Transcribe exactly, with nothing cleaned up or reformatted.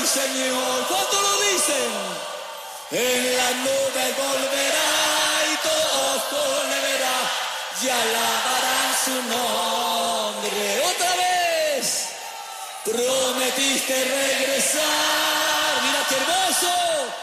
Señor, ¿cuánto lo dicen? En la nube volverá y todo ojo le verá y alabarán su nombre. Otra vez, prometiste regresar.